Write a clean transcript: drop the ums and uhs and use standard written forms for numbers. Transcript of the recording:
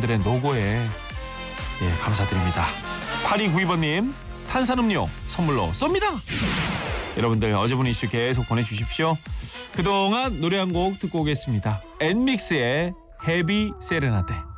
여러분들의 노고에 감사드립니다. 8292번님 탄산음료 선물로 쏩니다. 여러분들 어제분 이슈 계속 보내주십시오. 그동안 노래 한 곡 듣고 오겠습니다. 엔믹스의 헤비 세레나데.